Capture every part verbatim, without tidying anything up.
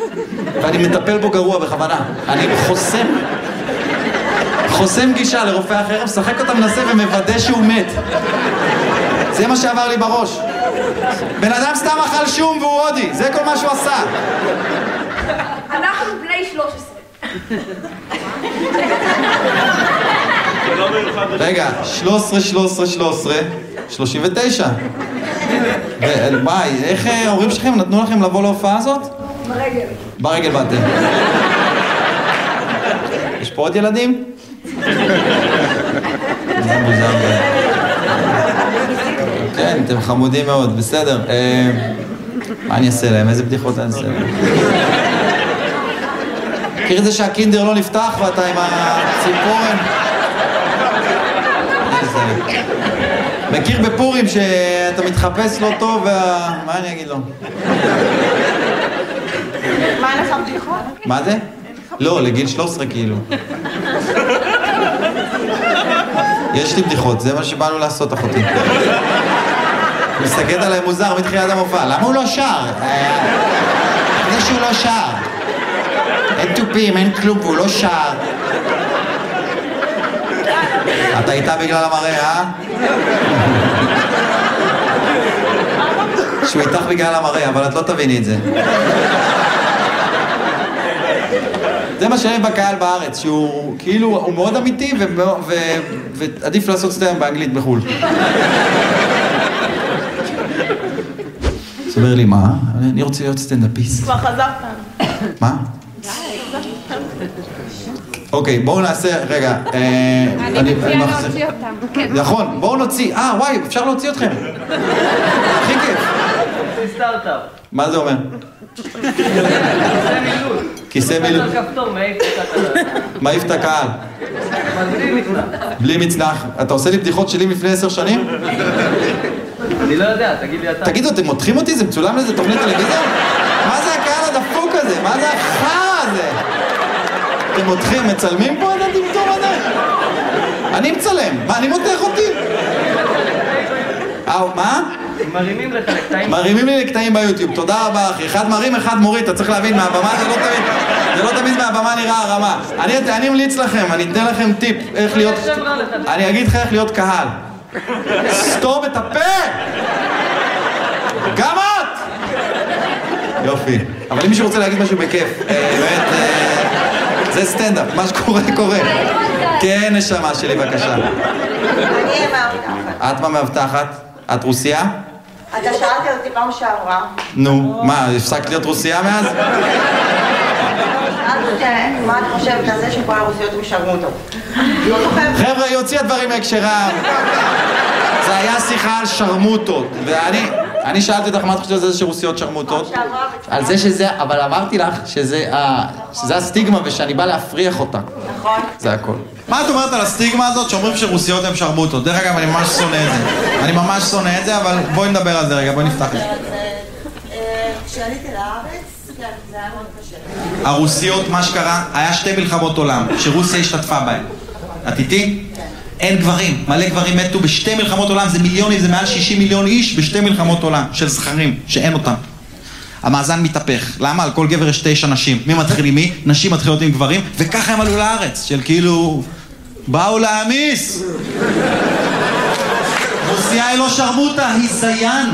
ואני מטפל בו גרוע בכוונה. אני חוסם, חוסם גישה לרופא אחר, משחק אותה מנסה ומוודא שהוא מת. זה מה שעבר לי בראש. בן אדם סתם אכל שום והוא הודי, זה כל מה שהוא עשה. אנחנו בני שלוש עשרה. רגע, שלוש עשרה, שלוש עשרה, שלוש עשרה, שלושים ותשע. ביי, איך ההורים שלכם נתנו לכם לבוא להופעה הזאת? ברגל. ברגל באתם. יש פה עוד ילדים? זה מוזר. כן, אתם חמודים מאוד, בסדר. מה אני אעשה להם? איזה בדיחות אני אעשה להם? מכיר את זה שהקינדר לא נפתח ואתה עם הציפורן? מכיר בפורים שאתה מתחפש לא טוב וה... מה אני אגיד לו? מה לך בדיחות? מה זה? לא, לגיל שלוש עשרה כאילו. יש לי בדיחות, זה מה שבאנו לעשות אחותי. מסתכלת עליי מוזר מתחילת המופע. למה הוא לא שר? זה שהוא לא שר. אין טופים, אין כלום, והוא לא שר. אתה איתה בגלל המראה, אה? שהוא איתך בגלל המראה, אבל את לא תביני את זה. זה מה שאני בקהל בארץ, שהוא כאילו, הוא מאוד אמיתי ועדיף לעשות סטנד באנגלית בחו"ל. סבר לי, מה? אני רוצה להיות סטנדאפיסט. כבר חזרת. מה? אוקיי, בואו נעשה, רגע. אני מציעה להוציא אותם. נכון, בואו נוציא. אה, וואי, אפשר להוציא אתכם. הכי כיף. זה סטארט-אפ. מה זה אומר? כיסא מילוט. כיסא מילוט. אתה כפתור, מעיף את הקהל. מעיף את הקהל. בלי מצנח. בלי מצנח. אתה עושה לי בדיחות שלי לפני עשר שנים? אני לא יודע, תגיד לי אתה. תגידו, אתם מותחים אותי? זה מצולם לאיזה תוכנית טלוויזיה? מה זה הקהל הדפוק הזה? מה זה החרא הזה? אתם מותחים, מצלמים פה את הדמטום הזה? אני מצלם. מה, אני מותח אותי? אה, מה? מרימים לך לקטעים. מרימים לי לקטעים ביוטיוב, תודה רבה אחי. אחד מרים, אחד מוריד, אתה צריך להבין, מהבמה זה לא תמיד, זה לא תמיד מהבמה נראה הרמה. אני, אני ממליץ לכם, אני אתן לכם טיפ איך להיות, אני אגיד לך איך להיות קהל. סתום את הפה! גם את! יופי. אבל אם מישהו רוצה להגיד משהו בכיף, באמת, זה סטנדאפ, מה שקורה קורה. כן, נשמה שלי, בבקשה. אני אהיה מאבטחת. את מה מאבטחת? את רוסיה? אתה שאלתי אותי פעם שעברה. נו, מה, הפסקת להיות רוסיה מאז? שאלת אותי, מה את חושבת על זה שכל הרוסיות משלמו אותו? חבר'ה, היא הוציאה דברים מהקשרם. זה היה שיחה על שרמוטות. ואני, אני שאלתי אותך מה את חושבת על זה שרוסיות שרמוטות? על זה שזה, אבל אמרתי לך שזה, שזה הסטיגמה ושאני בא להפריח אותה. נכון. זה הכל. מה את אומרת על הסטיגמה הזאת שאומרים שרוסיות הן שרמוטות? דרך אגב, אני ממש שונא את זה. אני ממש שונא את זה, אבל בואי נדבר על זה רגע, בואי נפתח את זה. כשעליתי לארץ, כן, זה היה מאוד קשה. הרוסיות, מה שקרה, היה שתי מלחמות עולם, שרוסיה השתתפה בהן. את איתי? כן. אין גברים, מלא גברים מתו בשתי מלחמות עולם, זה מיליונים, זה מעל שישים מיליון איש בשתי מלחמות עולם, של זכרים, שאין אותם. המאזן מתהפך. למה? על כל גבר יש תשע נשים. מי מתחיל עם מי? נשים מתחילות עם גברים, וככה הם עלו לארץ, של כאילו... באו להמיס! רוסיה היא לא שרמוטה, היא זיין.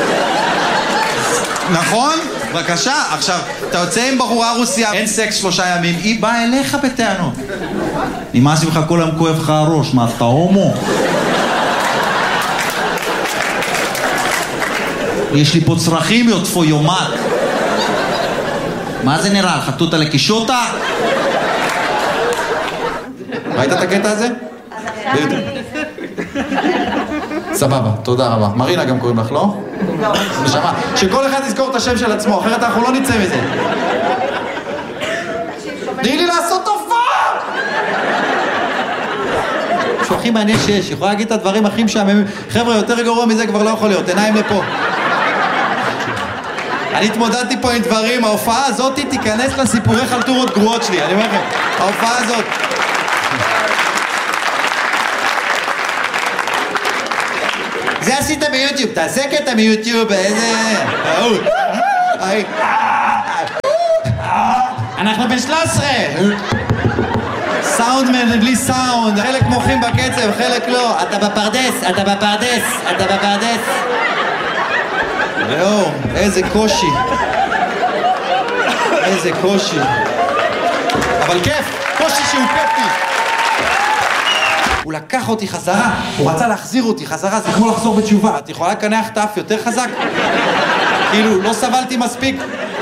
נכון? בבקשה. עכשיו, אתה יוצא עם בחורה רוסיה, אין סקס שלושה ימים, היא באה אליך בטענות. נמאס ממך כל היום כואב לך הראש, מה, אתה הומו? יש לי פה צרכים, יוטפו יומת. מה זה נראה? חטוטה לקישוטה? ראית את הקטע הזה? סבבה, תודה רבה. מרינה גם קוראים לך, לא? לא. נשמה, שכל אחד יזכור את השם של עצמו, אחרת אנחנו לא נצא מזה. תני לי לעשות תופעה! שהוא הכי מעניין שיש, יכולה להגיד את הדברים הכי משעממים. חבר'ה, יותר גרוע מזה כבר לא יכול להיות, עיניים לפה. אני התמודדתי פה עם דברים, ההופעה הזאת תיכנס לסיפורי חלטורות גרועות שלי, אני אומר לכם, ההופעה הזאת. זה עשית ביוטיוב, תעשה קטע מיוטיוב, איזה... אנחנו בן שלוש עשרה! סאונדמן בלי סאונד, חלק מוחים בקצב, חלק לא. אתה בפרדס, אתה בפרדס, אתה בפרדס. ראו, איזה קושי. איזה קושי. אבל כיף, קושי שהוא כיפי. הוא לקח אותי חזרה, הוא רצה להחזיר אותי חזרה, זה כמו לחזור בתשובה. את יכולה לקנח את האף יותר חזק? כאילו, לא סבלתי מספיק.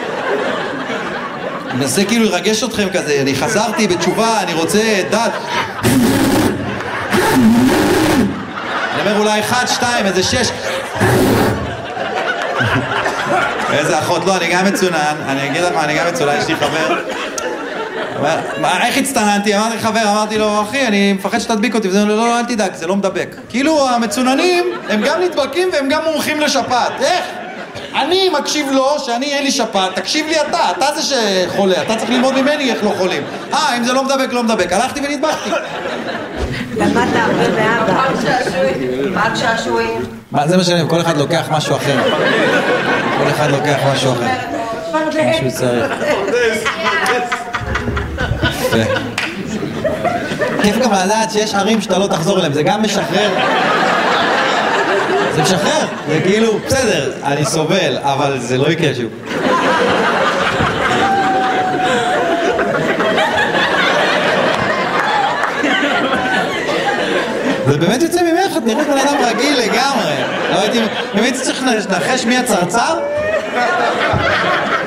אני מנסה כאילו לרגש אתכם כזה, אני חזרתי בתשובה, אני רוצה דת. אני אומר אולי אחד, שתיים, איזה שש. איזה אחות, לא, אני גם מצונן, אני אגיד לך מה, אני גם מצונן, יש לי חבר. איך הצטננתי? אמרתי חבר, אמרתי לו, אחי, אני מפחד שתדביק אותי, וזה לא, לא, אל תדאג, זה לא מדבק. כאילו, המצוננים, הם גם נדבקים והם גם מומחים לשפעת. איך? אני מקשיב לו שאני אין לי שפעת, תקשיב לי אתה, אתה זה שחולה, אתה צריך ללמוד ממני איך לא חולים. אה, אם זה לא מדבק, לא מדבק. הלכתי ונדבקתי. למדת הרבה מאבא. פארק שעשועים. פארק שעשועים. מה, זה מה שאני, כל אחד לוקח משהו אחר. כל אחד לוקח משהו אחר. משהו צריך. כיף גם לדעת שיש ערים שאתה לא תחזור אליהם, זה גם משחרר. זה משחרר, זה כאילו, בסדר, אני סובל, אבל זה לא יקרה שוב. זה באמת יוצא ממך, את נראית בן אדם רגיל לגמרי. לא הייתי, באמת צריך לנחש מי הצרצר?